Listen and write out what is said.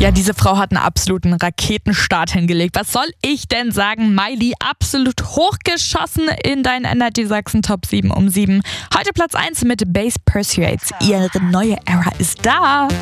Ja, diese Frau hat einen absoluten Raketenstart hingelegt. Was soll ich denn sagen? Miley absolut hochgeschossen in deinen Energy Sachsen Top 7 um 7. Heute Platz 1 mit Bass Persuades. Ihre neue Era ist da.